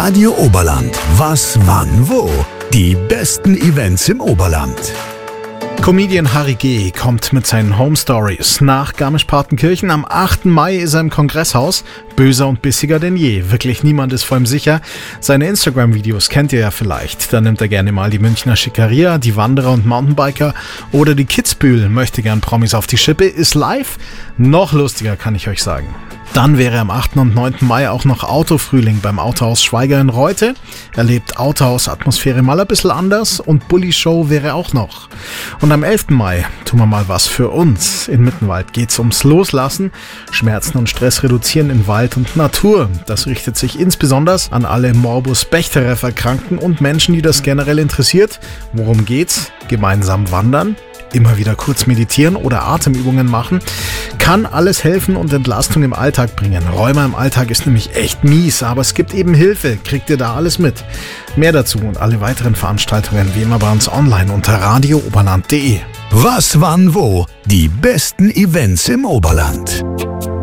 Radio Oberland. Was, wann, wo? Die besten Events im Oberland. Comedian Harry G. kommt mit seinen Home Stories nach Garmisch-Partenkirchen. Am 8. Mai ist er im Kongresshaus. Böser und bissiger denn je. Wirklich niemand ist vor ihm sicher. Seine Instagram-Videos kennt ihr ja vielleicht. Da nimmt er gerne mal die Münchner Schickeria, die Wanderer und Mountainbiker oder die Kitzbühel. Möchte gern Promis auf die Schippe. Ist live. Noch lustiger, kann ich euch sagen. Dann wäre am 8. und 9. Mai auch noch Autofrühling beim Autohaus Schweiger in Reute. Erlebt Autohaus-Atmosphäre mal ein bisschen anders und Bulli-Show wäre auch noch. Und am 11. Mai tun wir mal was für uns. In Mittenwald geht's ums Loslassen, Schmerzen und Stress reduzieren in Wald und Natur. Das richtet sich insbesondere an alle Morbus-Bechterew-Erkrankten und Menschen, die das generell interessiert. Worum geht's? Gemeinsam wandern, immer wieder kurz meditieren oder Atemübungen machen. Kann alles helfen und Entlastung im Alltag bringen. Rheuma im Alltag ist nämlich echt mies, aber es gibt eben Hilfe. Kriegt ihr da alles mit? Mehr dazu und alle weiteren Veranstaltungen wie immer bei uns online unter radiooberland.de. Was, wann, wo? Die besten Events im Oberland.